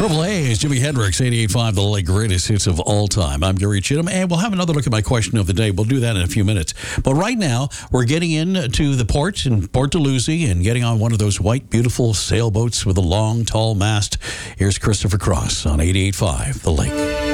Triple A is Jimi Hendrix, 88.5, the like greatest hits of all time. I'm Gary Chittum, and we'll have another look at my question of the day. We'll do that in a few minutes. But right now, we're getting into the port in Port Dalhousie and getting on one of those white, beautiful sailboats with a long, tall mast. Here's Christopher Cross on 88.5, The Lake.